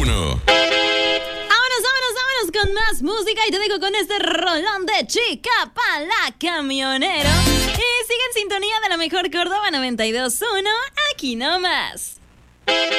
Vámonos con más música y te dejo con este rolón de Chica pa' la Camionero. Y sigue en sintonía de la mejor Córdoba 92.1, aquí nomás.